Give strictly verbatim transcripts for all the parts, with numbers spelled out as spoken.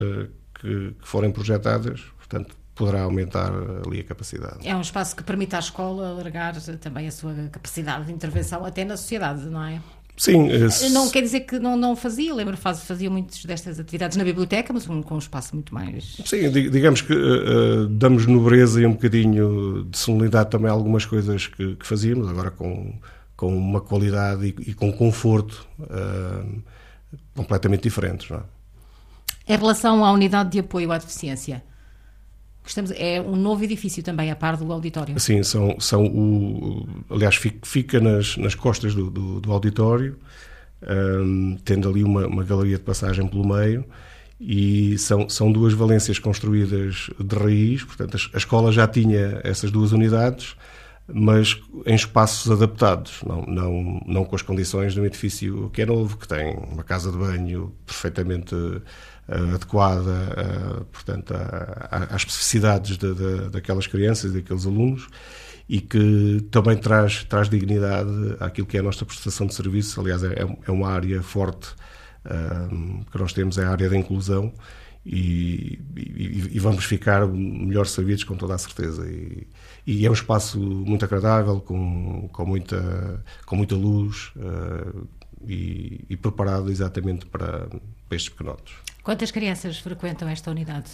que, que forem projetadas, portanto, poderá aumentar ali a capacidade. É um espaço que permite à escola alargar também a sua capacidade de intervenção até na sociedade, não é? Sim. Não quer dizer que não, não fazia, lembro que fazia muitas destas atividades na biblioteca, mas com um espaço muito mais... Sim, digamos que uh, damos nobreza e um bocadinho de sonoridade também a algumas coisas que, que fazíamos, agora com, com uma qualidade e, e com conforto uh, completamente diferentes, não é? Em relação à unidade de apoio à deficiência, estamos, é um novo edifício também, a par do auditório? Sim, são, são o, aliás, fica nas, nas costas do, do, do auditório, um, tendo ali uma, uma galeria de passagem pelo meio, e são, são duas valências construídas de raiz, portanto a, a escola já tinha essas duas unidades, mas em espaços adaptados, não, não, não com as condições de um edifício que é novo, que tem uma casa de banho perfeitamente uh, adequada uh, portanto, às especificidades de, de, daquelas crianças e daqueles alunos, e que também traz, traz dignidade àquilo que é a nossa prestação de serviço. Aliás, é, é uma área forte uh, que nós temos, é a área da inclusão, e, e, e vamos ficar melhor servidos com toda a certeza. E, e é um espaço muito agradável, com, com, muita, com muita luz uh, e, e preparado exatamente para, para estes pequenotes. Quantas crianças frequentam esta unidade?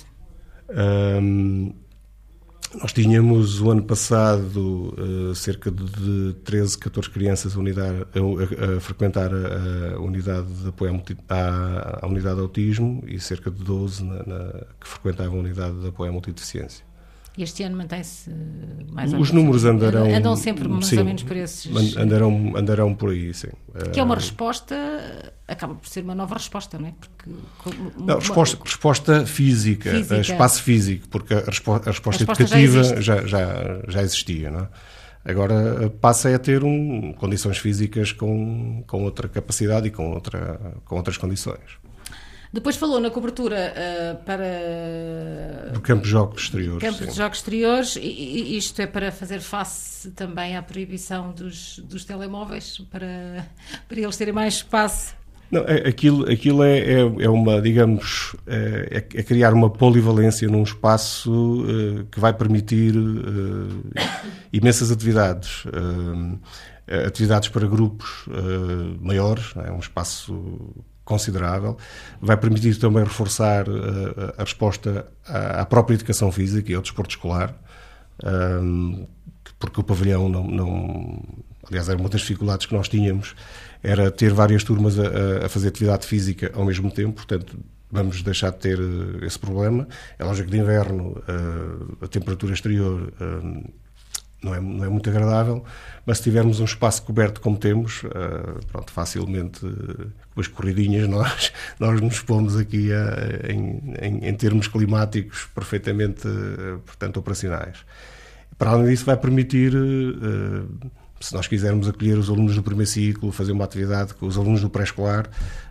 Um, nós tínhamos o ano passado uh, cerca de treze, catorze crianças a, unidade, a, a, a frequentar a, a unidade de apoio à, multi, à, à unidade de autismo, e cerca de doze na, na, que frequentavam a unidade de apoio à multideficiência. E este ano mantém-se mais ou menos? Os números andarão... Andam sempre mais sim, ou menos por esses... Andarão, andarão por aí, sim. Que é uma resposta... Acaba por ser uma nova resposta, não é? Porque, não, uma, resposta, resposta física, física, espaço físico, porque a, respo, a resposta, a resposta educativa já, já, já, já existia, não é? Agora passa a ter um, condições físicas com, com outra capacidade e com, outra, com outras condições. Depois falou na cobertura uh, para... do campo de jogos exteriores. Campo sim. de jogos exteriores, e, e isto é para fazer face também à proibição dos, dos telemóveis, para, para eles terem mais espaço. Não, aquilo, aquilo é, é, é uma, digamos, é, é criar uma polivalência num espaço uh, que vai permitir uh, imensas atividades. Uh, atividades para grupos uh, maiores, é um espaço considerável, vai permitir também reforçar uh, a resposta à, à própria educação física e ao desporto escolar, um, porque o pavilhão não, não... Aliás, era uma das dificuldades que nós tínhamos, era ter várias turmas a, a fazer atividade física ao mesmo tempo, portanto vamos deixar de ter uh, esse problema. É lógico que de inverno uh, a temperatura exterior uh, não é, não é muito agradável, mas se tivermos um espaço coberto como temos, uh, pronto, facilmente uh, com as corridinhas nós, nós nos pomos aqui uh, em, em, em termos climáticos perfeitamente uh, portanto, operacionais. Para além disso vai permitir, uh, se nós quisermos acolher os alunos do primeiro ciclo, fazer uma atividade com os alunos do pré-escolar,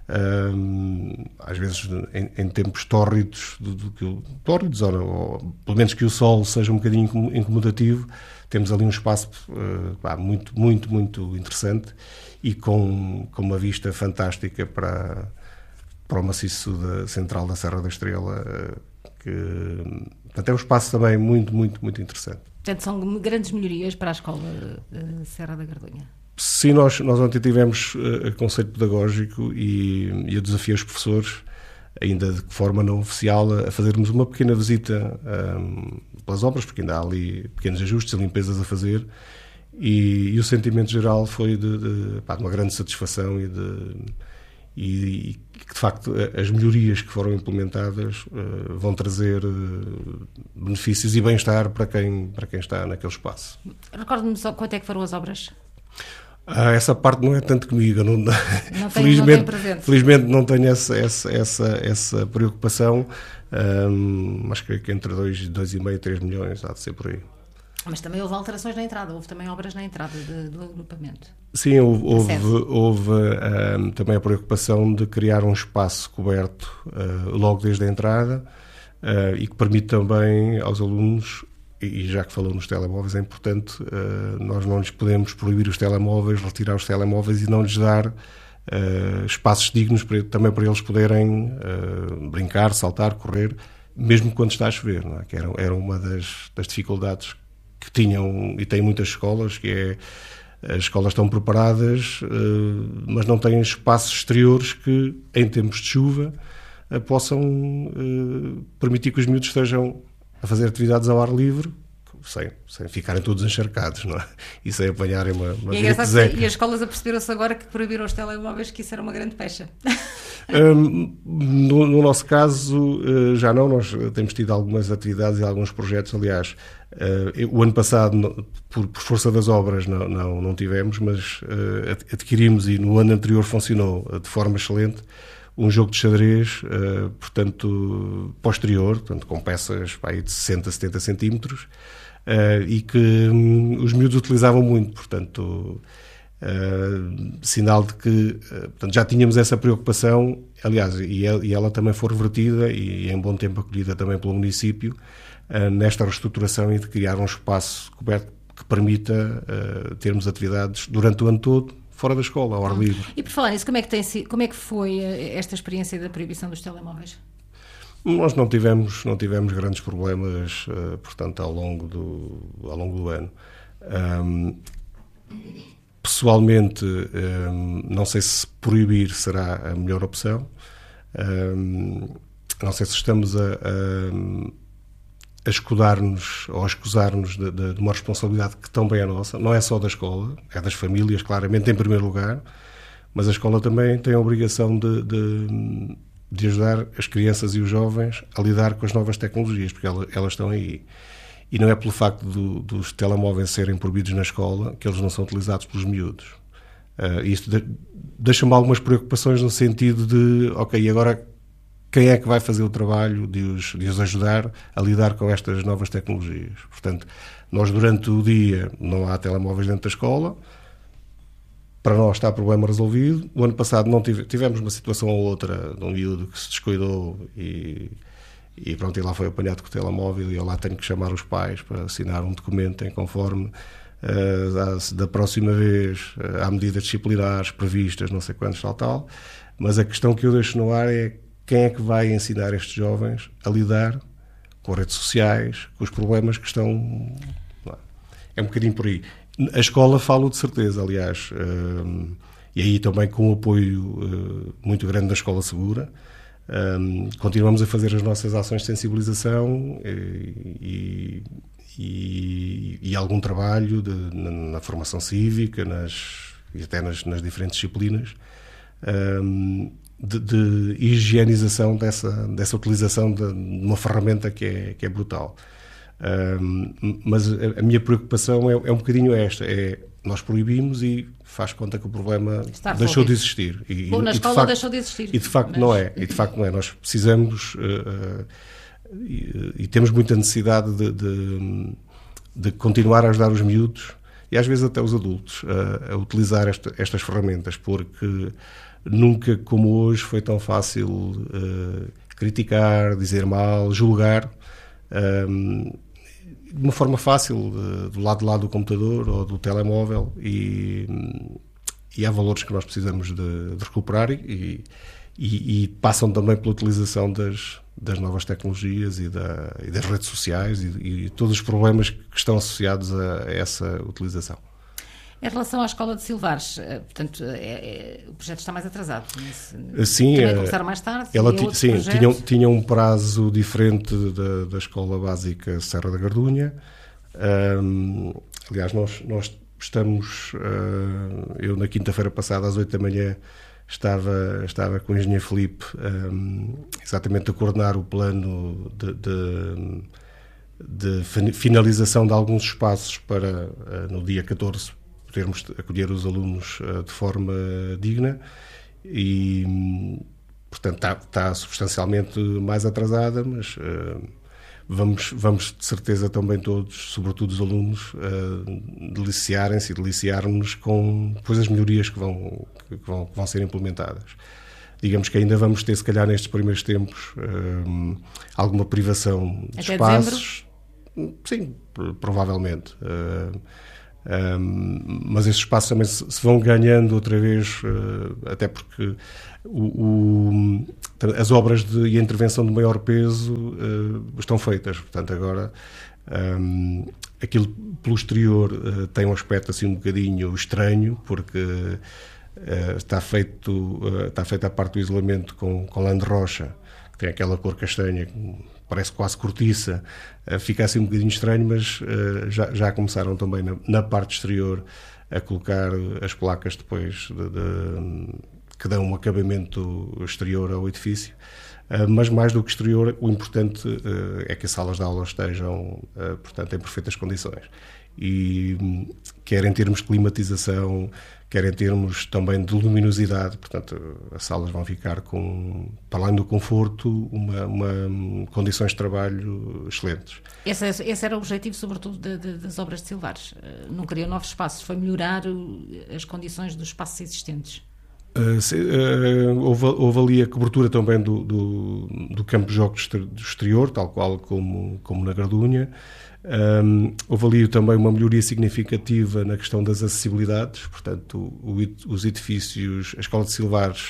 uh, às vezes em, em tempos tórridos, do, do, do, tórridos ou, ou pelo menos que o sol seja um bocadinho incomodativo, temos ali um espaço uh, pá, muito, muito, muito interessante e com, com uma vista fantástica para, para o maciço da, central da Serra da Estrela, uh, que portanto, é um espaço também muito, muito, muito interessante. Portanto, são grandes melhorias para a escola uh, Serra da Gardunha. Sim, nós, nós ontem tivemos uh, conceito pedagógico e, e eu desafio os professores, ainda de forma não oficial, a fazermos uma pequena visita um, pelas obras, porque ainda há ali pequenos ajustes e limpezas a fazer, e, e o sentimento geral foi de, de, pá, de uma grande satisfação e de, e, e que de facto as melhorias que foram implementadas uh, vão trazer uh, benefícios e bem-estar para quem, para quem está naquele espaço. Recordo-me só quanto é que foram as obras? Ah, essa parte não é tanto comigo, não, não tenho, felizmente, não tenho presente. Felizmente não tenho essa, essa, essa, essa preocupação, um, mas creio que entre dois e meio e três milhões há de ser por aí. Mas também houve alterações na entrada, houve também obras na entrada de, do agrupamento. Sim, houve, houve, houve um, também a preocupação de criar um espaço coberto uh, logo desde a entrada uh, e que permite também aos alunos, e já que falou nos telemóveis, é importante, uh, nós não lhes podemos proibir os telemóveis, retirar os telemóveis e não lhes dar uh, espaços dignos para, também para eles poderem uh, brincar, saltar, correr, mesmo quando está a chover, não é? Que era, era uma das, das dificuldades que tinham e têm muitas escolas, que é as escolas estão preparadas, mas não têm espaços exteriores que, em tempos de chuva, possam permitir que os miúdos estejam a fazer atividades ao ar livre, sem, sem ficarem todos encharcados, não é? E sem apanharem uma, uma e, é e as escolas aperceberam-se agora que proibiram os telemóveis, que isso era uma grande pecha. Um, no, no nosso caso, uh, já não. Nós temos tido algumas atividades e alguns projetos. Aliás, uh, o ano passado, por, por força das obras, não, não, não tivemos, mas uh, adquirimos, e no ano anterior funcionou uh, de forma excelente, um jogo de xadrez, uh, portanto, posterior, portanto, com peças pá, de sessenta, setenta centímetros, uh, e que um, os miúdos utilizavam muito, portanto... Uh, sinal de que uh, portanto, já tínhamos essa preocupação, aliás, e, e ela também foi revertida e em bom tempo acolhida também pelo município, uh, nesta reestruturação e de criar um espaço coberto que permita uh, termos atividades durante o ano todo fora da escola, ao ar livre. E por falar nisso, como é que, tem, como é que foi esta experiência da proibição dos telemóveis? Nós não tivemos, não tivemos grandes problemas, uh, portanto, ao longo do, ao longo do ano. Um, Pessoalmente, não sei se proibir será a melhor opção. Não sei se estamos a, a, a escudar-nos ou a escusar-nos de, de, de uma responsabilidade que também é nossa. Não é só da escola, é das famílias, claramente, em primeiro lugar, mas a escola também tem a obrigação de, de, de ajudar as crianças e os jovens a lidar com as novas tecnologias, porque elas, elas estão aí. E não é pelo facto do, dos telemóveis serem proibidos na escola que eles não são utilizados pelos miúdos. Uh, isto de, deixa-me algumas preocupações no sentido de, ok, agora quem é que vai fazer o trabalho de os, de os ajudar a lidar com estas novas tecnologias? Portanto, nós durante o dia não há telemóveis dentro da escola, para nós está o problema resolvido. O ano passado não tive, tivemos uma situação ou outra de um miúdo que se descuidou e... E pronto, e lá foi apanhado com o telemóvel e eu lá tenho que chamar os pais para assinar um documento em conforme uh, da próxima vez uh, há medidas disciplinares previstas, não sei quantos, tal, tal. Mas a questão que eu deixo no ar é quem é que vai ensinar estes jovens a lidar com redes sociais, com os problemas que estão... É um bocadinho por aí. A escola falo de certeza, aliás, uh, e aí também com o apoio uh, muito grande da Escola Segura. Um, continuamos a fazer as nossas ações de sensibilização e, e, e algum trabalho de, na, na formação cívica nas, e até nas, nas diferentes disciplinas um, de, de higienização dessa, dessa utilização de, de uma ferramenta que é, que é brutal. Um, mas a, a minha preocupação é, é um bocadinho esta, é nós proibimos e faz conta que o problema Está deixou de existir. E, Bom, na e escola de facto, deixou de existir. E de facto mas... não é. E de facto não é. Nós precisamos uh, uh, e, e temos muita necessidade de, de, de continuar a ajudar os miúdos e às vezes até os adultos uh, a utilizar esta, estas ferramentas, porque nunca como hoje foi tão fácil uh, criticar, dizer mal, julgar uh, de uma forma fácil, do lado de lá do computador ou do telemóvel, e, e há valores que nós precisamos de, de recuperar e, e, e passam também pela utilização das, das novas tecnologias e, da, e das redes sociais e, e todos os problemas que estão associados a, a essa utilização. Em relação à escola de Silvares, portanto, é, é, o projeto está mais atrasado. Sim, também começaram mais tarde. Ela ti, sim, tinha, tinha um prazo diferente da, da escola básica Serra da Gardunha. Um, aliás, nós, nós estamos, uh, eu na quinta-feira passada às oito da manhã estava, estava com o engenheiro Filipe um, exatamente a coordenar o plano de, de, de finalização de alguns espaços para uh, no dia catorze podermos acolher os alunos uh, de forma digna e, portanto, está, está substancialmente mais atrasada, mas uh, vamos, vamos de certeza também todos, sobretudo os alunos, uh, deliciarem-se e deliciar-nos com depois as melhorias que vão, que, vão, que vão ser implementadas. Digamos que ainda vamos ter, se calhar, nestes primeiros tempos, uh, alguma privação de Até espaços. Dezembro? Sim, provavelmente. Uh, Um, mas esses espaços também se, se vão ganhando outra vez, uh, até porque o, o, as obras de e a intervenção de maior peso uh, estão feitas. Portanto, agora um, aquilo pelo exterior uh, tem um aspecto assim um bocadinho estranho, porque uh, está, feito, uh, está feita a parte do isolamento com, com lã de rocha, que tem aquela cor castanha, parece quase cortiça, uh, fica assim um bocadinho estranho, mas uh, já, já começaram também na, na parte exterior a colocar as placas depois de, de, que dão um acabamento exterior ao edifício. Uh, mas mais do que exterior, o importante uh, é que as salas de aula estejam, uh, portanto, em perfeitas condições. E um, quer em termos de climatização, quer em termos também de luminosidade, portanto, as salas vão ficar com, para além do conforto, uma, uma condições de trabalho excelentes. Esse, esse era o objetivo, sobretudo, de, de, das obras de Silvares. Uh, não criar novos espaços, foi melhorar o, as condições dos espaços existentes. Uh, se, uh, houve, houve ali a cobertura também do, do, do campo de jogos do exterior, tal qual como, como na Gradunha. Um, houve ali também uma melhoria significativa na questão das acessibilidades, portanto, o, o, os edifícios, a Escola de Silvares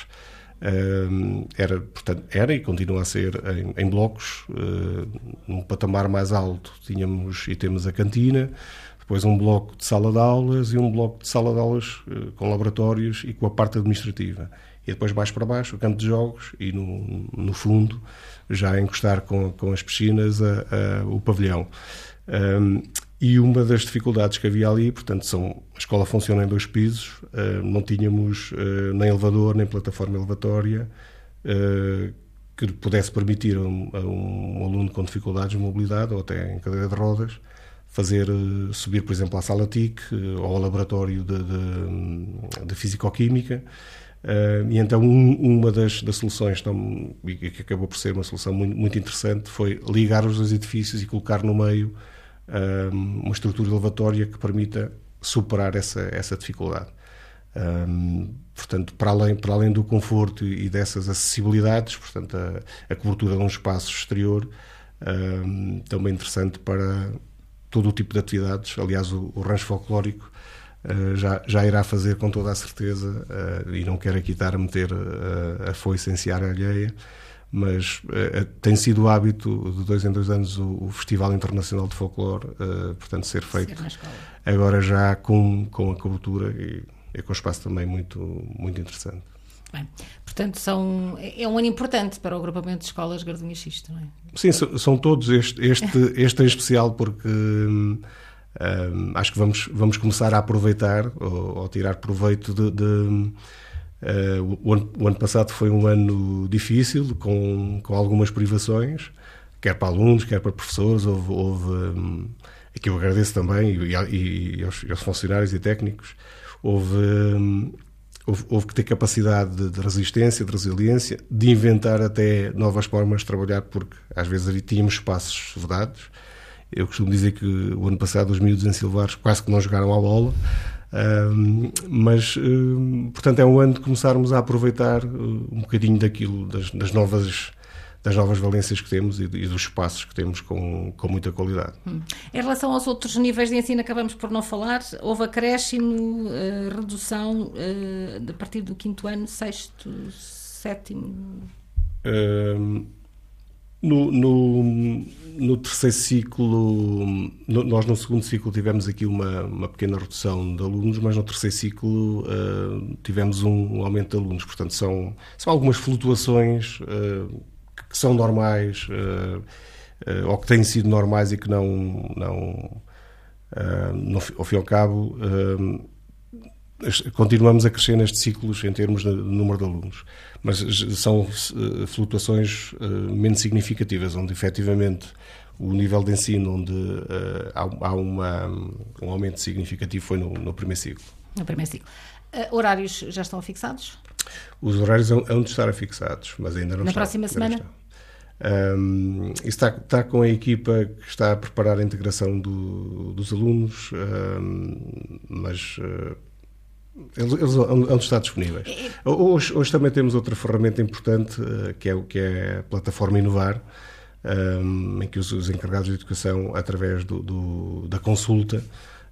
um, era, portanto, era e continua a ser em, em blocos, uh, num patamar mais alto tínhamos e temos a cantina, depois um bloco de sala de aulas e um bloco de sala de aulas uh, com laboratórios e com a parte administrativa. E depois mais para baixo o campo de jogos e no, no fundo já a encostar com, com as piscinas a, a, o pavilhão. Um, e uma das dificuldades que havia ali, portanto, são, a escola funciona em dois pisos, uh, não tínhamos uh, nem elevador, nem plataforma elevatória uh, que pudesse permitir a um, a um aluno com dificuldades de mobilidade ou até em cadeira de rodas fazer uh, subir, por exemplo, à sala T I C uh, ou ao laboratório de, de, de Físico-Química. Uh, e então um, uma das, das soluções tão, que acabou por ser uma solução muito, muito interessante foi ligar os dois edifícios e colocar no meio um, uma estrutura elevatória que permita superar essa, essa dificuldade. Um, portanto, para além, para além do conforto e dessas acessibilidades, portanto, a, a cobertura de um espaço exterior um, também interessante para todo o tipo de atividades. Aliás, o, o rancho folclórico Uh, já, já irá fazer com toda a certeza, uh, e não quero aqui estar a meter uh, a foice em seara alheia, mas uh, tem sido o hábito de dois em dois anos o, o Festival Internacional de Folclore, uh, portanto ser feito ser agora já com, com a cobertura e, e com um espaço também muito, muito interessante. Bem, portanto são, é um ano importante para o agrupamento de escolas Gardunha Xisto, não é? Sim, são, são todos, este, este, este em especial porque... Hum, Um, acho que vamos, vamos começar a aproveitar ou, ou tirar proveito de... de uh, o, ano, o ano passado foi um ano difícil, com, com algumas privações, quer para alunos, quer para professores. Houve, houve um, aqui eu agradeço também, e, e, e, aos, e aos funcionários e técnicos, houve, um, houve, houve que ter capacidade de, de resistência, de resiliência, de inventar até novas formas de trabalhar, porque às vezes ali tínhamos espaços vedados. Eu costumo dizer que o ano passado os miúdos em Silvares quase que não jogaram à bola, um, mas, um, portanto, é um ano de começarmos a aproveitar um bocadinho daquilo, das, das, novas, das novas valências que temos e, e dos espaços que temos com, com muita qualidade. Hum. Em relação aos outros níveis de ensino, acabamos por não falar, houve acréscimo, uh, redução uh, a partir do quinto ano, sexto, sétimo... Um, No, no, no terceiro ciclo, no, nós no segundo ciclo tivemos aqui uma, uma pequena redução de alunos, mas no terceiro ciclo uh, tivemos um, um aumento de alunos. Portanto, são, são algumas flutuações uh, que, que são normais, uh, uh, ou que têm sido normais e que não, não, uh, no, ao fim e ao cabo, uh, continuamos a crescer nestes ciclos em termos de número de alunos, mas são uh, flutuações uh, menos significativas, onde efetivamente o nível de ensino onde uh, há, há uma, um aumento significativo foi no, no primeiro ciclo. No primeiro ciclo. Uh, horários já estão fixados? Os horários hão de estar fixados, mas ainda não Na estão. Na próxima semana? Um, está, está com a equipa que está a preparar a integração do, dos alunos, um, mas... Uh, Eles, eles vão estar disponíveis. Hoje, hoje também temos outra ferramenta importante, que é, o, que é a plataforma Inovar, um, em que os, os encarregados de educação, através do, do, da consulta,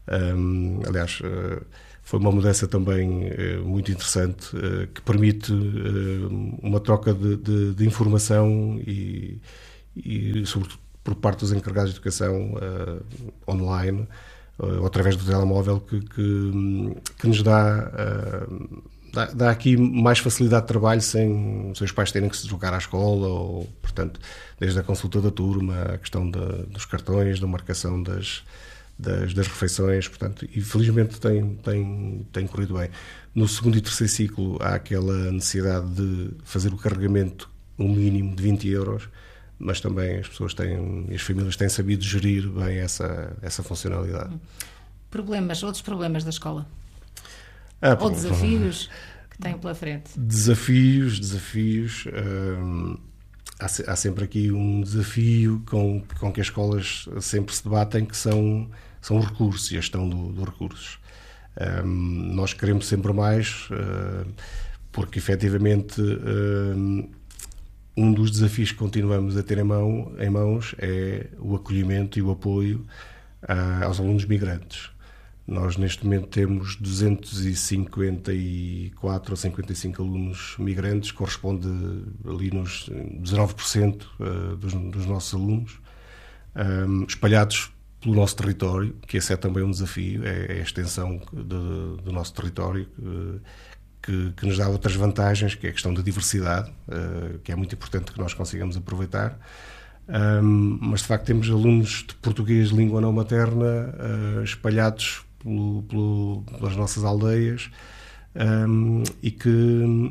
Um, aliás, uh, foi uma mudança também uh, muito interessante, uh, que permite uh, uma troca de, de, de informação e, e, sobretudo, por parte dos encarregados de educação uh, online, uh, ou através do telemóvel, que, que, que nos dá, uh, dá, dá aqui mais facilidade de trabalho sem os seus pais terem que se deslocar à escola, ou, portanto, desde a consulta da turma, a questão da, dos cartões, da marcação das, das, das refeições, portanto, e felizmente tem, tem, tem corrido bem. No segundo e terceiro ciclo há aquela necessidade de fazer o carregamento um mínimo de vinte euros, mas também as pessoas têm, as famílias têm sabido gerir bem essa, essa funcionalidade. Problemas, outros problemas da escola? Ah, Ou desafios que têm pela frente? Desafios, desafios. Hum, há, há sempre aqui um desafio com, com que as escolas sempre se debatem, que são, são os recursos e a gestão do, dos recursos. Hum, nós queremos sempre mais, uh, porque efetivamente uh, um dos desafios que continuamos a ter em, mão, em mãos é o acolhimento e o apoio uh, aos alunos migrantes. Nós, neste momento, temos duzentos e cinquenta e quatro ou cinquenta e cinco alunos migrantes, corresponde ali nos dezanove por cento dos, dos nossos alunos, um, espalhados pelo nosso território, que esse é também um desafio, é a extensão de, do nosso território, que, que nos dá outras vantagens, que é a questão da diversidade, uh, que é muito importante que nós consigamos aproveitar. Um, mas, de facto, temos alunos de português de língua não materna uh, espalhados Pelo, pelo, pelas nossas aldeias, um, e que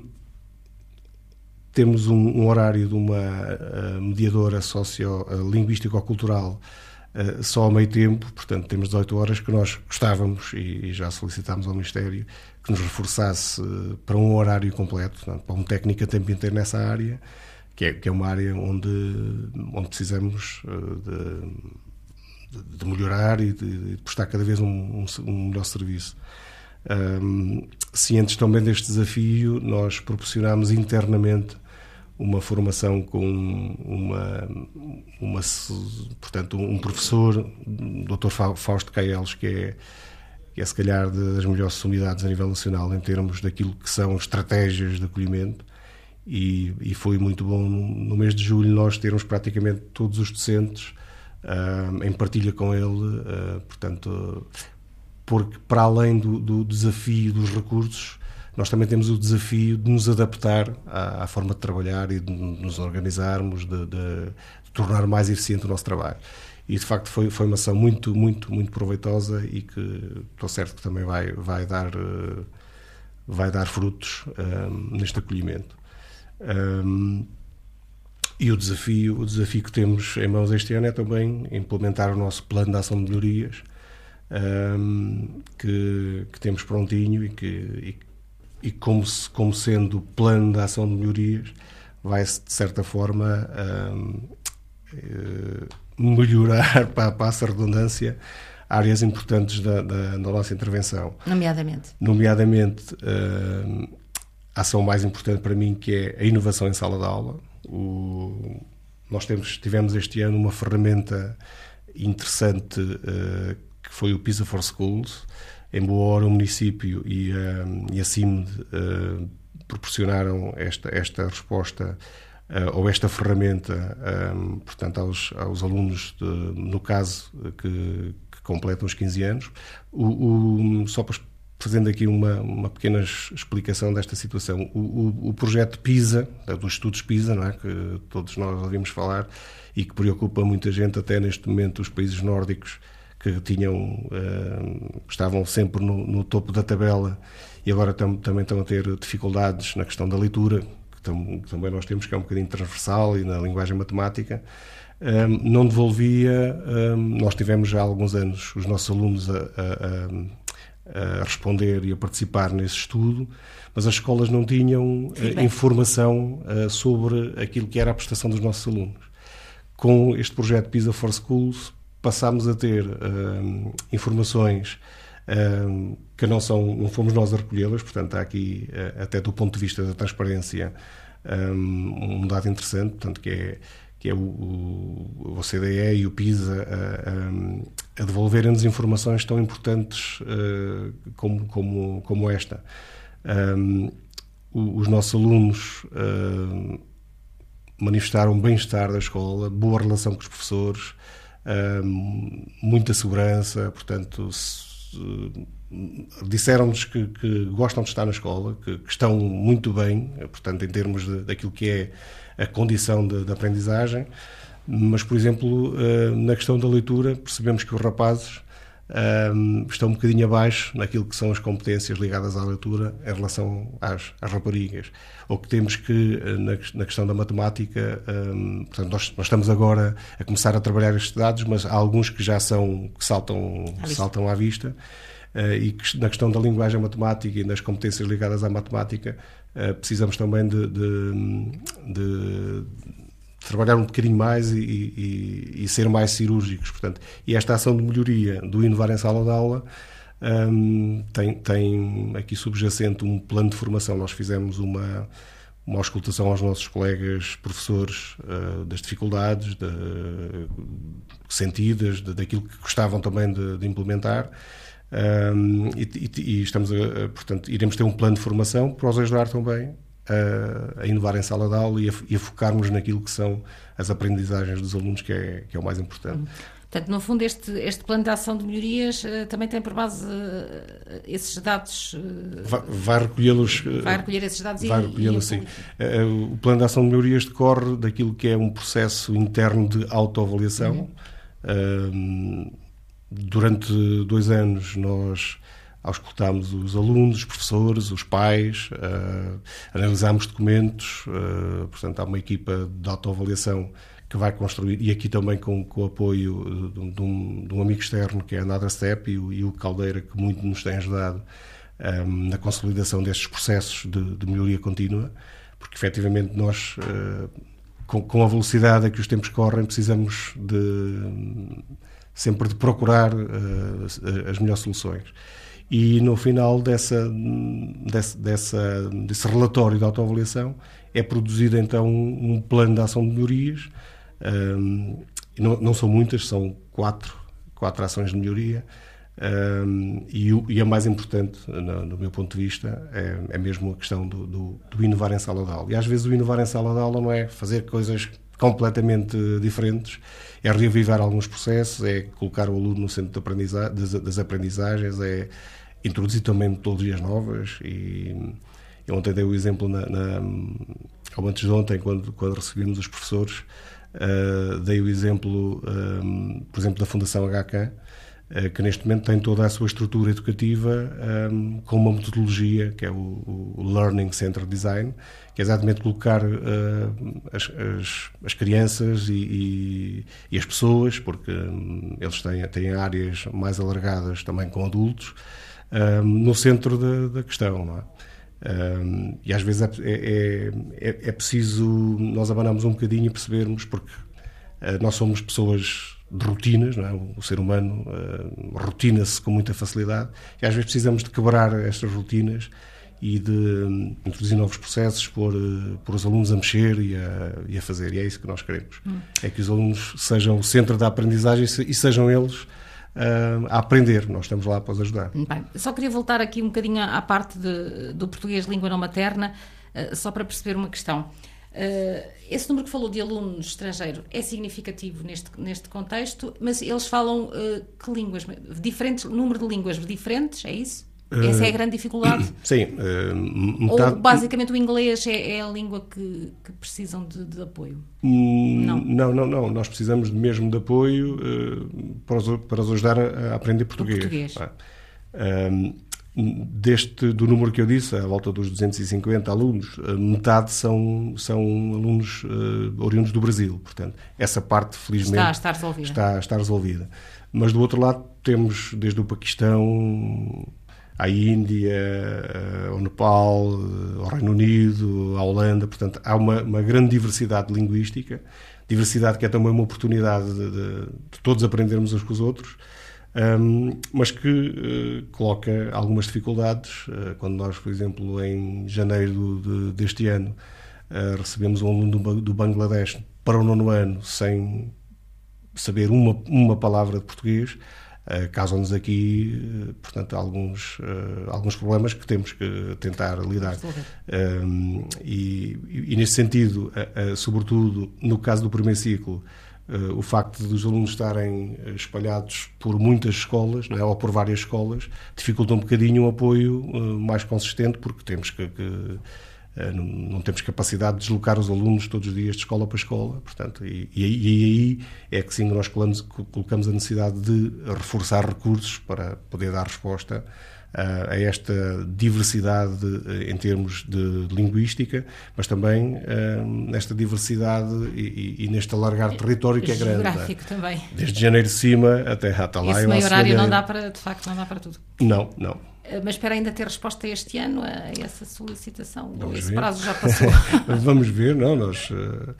temos um, um horário de uma uh, mediadora socio-linguístico-cultural uh, só a meio tempo, portanto temos dezoito horas, que nós gostávamos e, e já solicitámos ao Ministério que nos reforçasse uh, para um horário completo, portanto, para um técnico a tempo inteiro nessa área, que é, que é uma área onde, onde precisamos uh, de de melhorar e de, de prestar cada vez um, um, um melhor serviço. Um, cientes também deste desafio, nós proporcionámos internamente uma formação com uma, uma portanto, um professor, o doutor Fausto Caelos, que é, que é se calhar das melhores unidades a nível nacional em termos daquilo que são estratégias de acolhimento, e, e foi muito bom no mês de julho nós termos praticamente todos os docentes Uh, em partilha com ele, uh, portanto, porque para além do, do desafio dos recursos, nós também temos o desafio de nos adaptar à, à forma de trabalhar e de nos organizarmos, de, de, de tornar mais eficiente o nosso trabalho. E, de facto, foi, foi uma ação muito, muito, muito proveitosa e que estou certo que também vai, vai, dar, uh, vai dar frutos uh, neste acolhimento. Um, E o desafio, o desafio que temos em mãos este ano é também implementar o nosso plano de ação de melhorias, um, que, que temos prontinho e que, e, e como, se, como sendo plano de ação de melhorias, vai-se, de certa forma, um, melhorar, para, para essa redundância, áreas importantes da, da, da nossa intervenção. Nomeadamente? Nomeadamente, um, a ação mais importante para mim, que é a inovação em sala de aula. O, nós temos, tivemos este ano uma ferramenta interessante, uh, que foi o PISA for Schools. Em boa hora o município e, uh, e a C I M D uh, proporcionaram esta, esta resposta uh, ou esta ferramenta, um, portanto, aos, aos alunos, de, no caso, que, que completam os quinze anos. O, o, só para Fazendo aqui uma, uma pequena explicação desta situação, o, o, o projeto PISA, dos estudos PISA, não é? Que todos nós ouvimos falar e que preocupa muita gente, até neste momento os países nórdicos, que tinham, uh, estavam sempre no, no topo da tabela e agora tam, também estão a ter dificuldades na questão da leitura, que, tam, que também nós temos, que é um bocadinho transversal, e na linguagem matemática. Um, não devolvia, um, nós tivemos já há alguns anos os nossos alunos a, a, a a responder e a participar nesse estudo, mas as escolas não tinham uh, informação uh, sobre aquilo que era a prestação dos nossos alunos. Com este projeto PISA for Schools passámos a ter uh, informações uh, que não, são, não fomos nós a recolhê-las, portanto há aqui, uh, até do ponto de vista da transparência, um, um dado interessante, portanto, que é, que é o, o O C D E e o PISA uh, um, a devolverem-nos informações tão importantes uh, como, como, como esta. Um, os nossos alunos uh, manifestaram bem-estar da escola, boa relação com os professores, uh, muita segurança, portanto, se, uh, disseram-nos que, que gostam de estar na escola, que, que estão muito bem, portanto, em termos de, daquilo que é a condição de, de aprendizagem, mas, por exemplo, uh, na questão da leitura, percebemos que os rapazes uh, estão um bocadinho abaixo naquilo que são as competências ligadas à leitura em relação às, às raparigas. Ou que temos que, na, na questão da matemática, um, portanto, nós, nós estamos agora a começar a trabalhar estes dados, mas há alguns que já são, que saltam, à saltam à vista, uh, e que na questão da linguagem matemática e das competências ligadas à matemática, uh, precisamos também de, de, de trabalhar um bocadinho mais e, e, e ser mais cirúrgicos. Portanto, e esta ação de melhoria do Inovar em Sala de Aula um, tem, tem aqui subjacente um plano de formação. Nós fizemos uma, uma auscultação aos nossos colegas professores uh, das dificuldades de, sentidas, de, daquilo que gostavam também de, de implementar. Um, e, e, e estamos a, portanto, iremos ter um plano de formação para os ajudar também A, a inovar em sala de aula e a, e a focarmos naquilo que são as aprendizagens dos alunos, que é, que é o mais importante. Uhum. Portanto, no fundo, este, este plano de ação de melhorias uh, também tem por base uh, esses dados. Uh, vai, vai recolhê-los. Vai recolher esses dados vai e. recolhê-los, sim. Uh, o plano de ação de melhorias decorre daquilo que é um processo interno de autoavaliação. Uhum. Uh, durante dois anos, nós auscultámos os alunos, os professores, os pais, uh, analisámos documentos, uh, portanto há uma equipa de autoavaliação que vai construir, e aqui também com, com o apoio de, de, um, de um amigo externo, que é a NadraStep, e o, e o Caldeira, que muito nos tem ajudado um, na consolidação destes processos de, de melhoria contínua, porque efetivamente nós, uh, com, com a velocidade a que os tempos correm, precisamos de, sempre de procurar uh, as melhores soluções. E no final dessa, dessa, dessa, desse relatório de autoavaliação é produzido então um, um plano de ação de melhorias. Um, não, não são muitas, são quatro, quatro ações de melhoria. Um, e, o, e a mais importante, no, no meu ponto de vista, é, é mesmo a questão do, do, do inovar em sala de aula. E às vezes o inovar em sala de aula não é fazer coisas completamente diferentes, é reavivar alguns processos, é colocar o aluno no centro de aprendiza- das, das aprendizagens, é introduzir também metodologias novas. E eu ontem dei o exemplo, na, na, ou antes de ontem, quando, quando recebemos os professores, uh, dei o exemplo, um, por exemplo, da Fundação H K, uh, que neste momento tem toda a sua estrutura educativa um, com uma metodologia que é o, o Learning Center Design, que é exatamente colocar uh, as, as, as crianças e, e, e as pessoas, porque um, eles têm, têm áreas mais alargadas também com adultos, um, no centro da, da questão, não é? Um, e às vezes é, é, é, é preciso nós abanarmos um bocadinho e percebermos, porque uh, nós somos pessoas de rotinas, não é? O ser humano uh, rotina-se com muita facilidade, e às vezes precisamos de quebrar estas rotinas e de um, introduzir novos processos, pôr, uh, pôr os alunos a mexer e a, e a fazer, e é isso que nós queremos. Hum. É que os alunos sejam o centro da aprendizagem e sejam eles Uh, a aprender. Nós estamos lá para os ajudar. Bem, só queria voltar aqui um bocadinho à parte de, do português língua não materna, uh, só para perceber uma questão. Uh, esse número que falou de alunos estrangeiros é significativo neste, neste contexto, mas eles falam uh, que línguas? Diferentes, número de línguas diferentes, é isso? Essa é a grande dificuldade? Sim. Uh, metade... Ou basicamente o inglês é, é a língua que, que precisam de, de apoio? Hum, não. não, não, não. Nós precisamos mesmo de apoio uh, para, os, para os ajudar a aprender português. português. Uh, deste, do número que eu disse, à volta dos duzentos e cinquenta alunos, uh, metade são, são alunos uh, oriundos do Brasil. Portanto, essa parte, felizmente, está, está resolvida. Está, está resolvida. Mas do outro lado temos desde o Paquistão à Índia, ao Nepal, ao Reino Unido, à Holanda. Portanto, há uma, uma grande diversidade linguística, diversidade que é também uma oportunidade de, de, de todos aprendermos uns com os outros, um, mas que uh, coloca algumas dificuldades. Uh, quando nós, por exemplo, em janeiro de, deste ano, uh, recebemos um aluno do, do Bangladesh para o nono ano sem saber uma, uma palavra de português, Uh, causam-nos aqui, uh, portanto, alguns, uh, alguns problemas que temos que tentar lidar. Um, e, e, nesse sentido, uh, uh, sobretudo no caso do primeiro ciclo, uh, o facto dos alunos estarem espalhados por muitas escolas, não é? Ou por várias escolas, dificulta um bocadinho um apoio uh, mais consistente, porque temos que... que Não, não temos capacidade de deslocar os alunos todos os dias de escola para escola, portanto, e, e, e aí é que sim nós colocamos, colocamos a necessidade de reforçar recursos para poder dar resposta uh, a esta diversidade uh, em termos de linguística, mas também uh, nesta diversidade e, e, e neste alargar território que é grande. Geográfico também. Desde janeiro de cima até, até lá. Esse meio horário não dá para, de facto, não dá para tudo. Não, não. Mas espera ainda ter resposta este ano a essa solicitação? Vamos Esse ver. prazo já passou? Vamos ver, não, nós uh,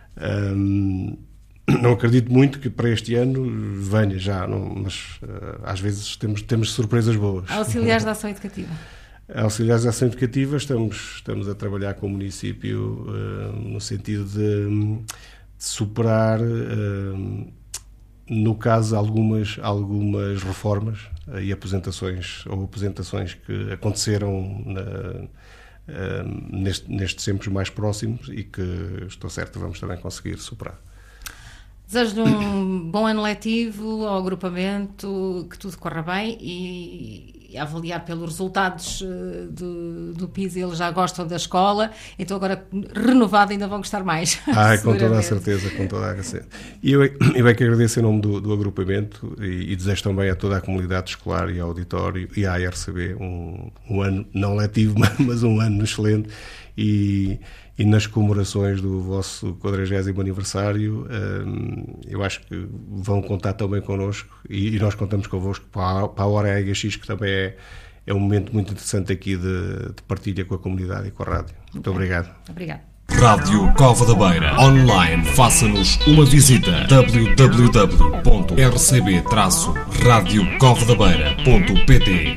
um, não acredito muito que para este ano venha já, não, mas uh, às vezes temos, temos surpresas boas. Auxiliares da Ação Educativa. Auxiliares da Ação Educativa, estamos, estamos a trabalhar com o município uh, no sentido de, de superar, uh, no caso, algumas, algumas reformas e apresentações ou apresentações que aconteceram na, uh, neste, nestes tempos mais próximos e que, estou certo, vamos também conseguir superar. Desejo-lhe um bom ano letivo ao agrupamento, que tudo corra bem e, e avaliar pelos resultados uh, do, do P I S, eles já gostam da escola, então agora renovado ainda vão gostar mais. Ah, com toda a certeza, com toda a certeza. E eu, eu é que agradeço em nome do, do agrupamento e, e desejo também a toda a comunidade escolar e ao auditório e à A R C B um, um ano não letivo, mas um ano excelente e... E nas comemorações do vosso quadragésimo aniversário, um, eu acho que vão contar também connosco e, e nós contamos convosco para a, para a Hora H X, que também é, é um momento muito interessante aqui de, de partilha com a comunidade e com a rádio. Muito okay. obrigado. Obrigado. Rádio Cova da Beira. Online. Faça-nos uma visita. w w w ponto r c b traço radio cova da beira ponto p t.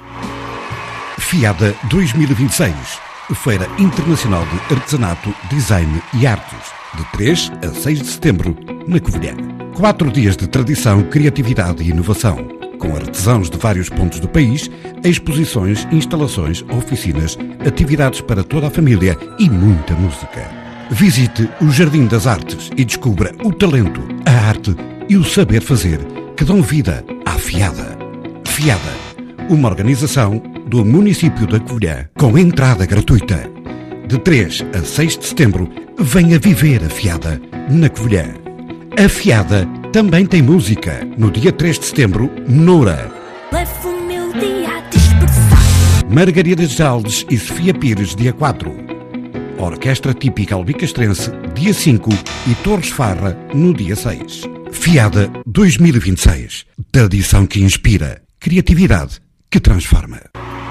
FIADA dois mil e vinte e seis. Feira Internacional de Artesanato, Design e Artes, de três a seis de setembro, na Covilhã. Quatro dias de tradição, criatividade e inovação, com artesãos de vários pontos do país, exposições, instalações, oficinas, atividades para toda a família e muita música. Visite o Jardim das Artes e descubra o talento, a arte e o saber fazer que dão vida à FIADA. FIADA, uma organização do município da Covilhã, com entrada gratuita. De três a seis de setembro, venha viver a FIADA na Covilhã. A FIADA também tem música. No dia três de setembro, Noura. Levo o meu dia a dispersar. Margarida de Alves e Sofia Pires, dia quatro. Orquestra Típica Albicastrense, dia cinco. E Torres Farra, no dia seis. FIADA dois mil e vinte e seis. Tradição que inspira. Criatividade que transforma.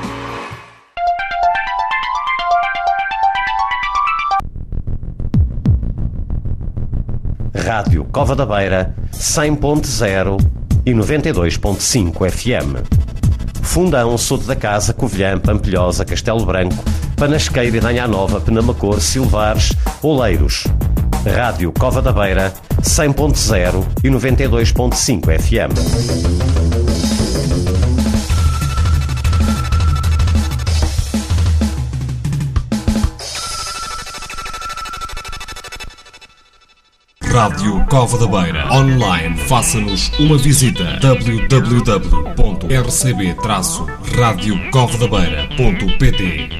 Rádio Cova da Beira, cem ponto zero e noventa e dois ponto cinco F M. Fundão, Soto da Casa, Covilhã, Pampilhosa, Castelo Branco, Panasqueira e Danha Nova, Penamacor, Silvares, Oleiros. Rádio Cova da Beira, cem ponto zero e noventa e dois ponto cinco F M. Rádio Cova da Beira. Online. Faça-nos uma visita. w w w ponto r c b traço radio cova da beira ponto p t.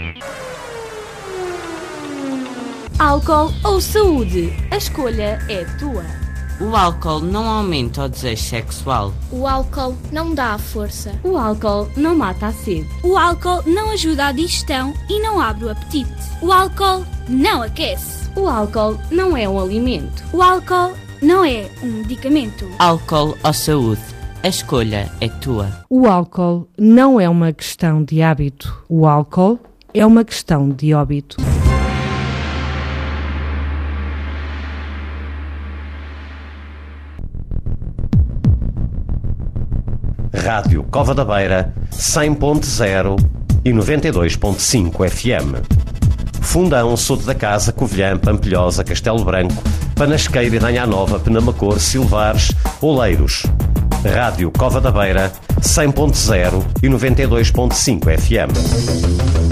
Álcool ou saúde? A escolha é tua. O álcool não aumenta o desejo sexual. O álcool não dá a força. O álcool não mata a sede. O álcool não ajuda a digestão e não abre o apetite. O álcool não aquece. O álcool não é um alimento. O álcool não é um medicamento. Álcool ou saúde? A escolha é tua. O álcool não é uma questão de hábito. O álcool é uma questão de óbito. Rádio Cova da Beira, cem ponto zero e noventa e dois ponto cinco F M. Fundão, Soto da Casa, Covilhã, Pampilhosa, Castelo Branco, Panasqueira e Danha Nova, Penamacor, Silvares, Oleiros. Rádio Cova da Beira, cem ponto zero e noventa e dois ponto cinco F M.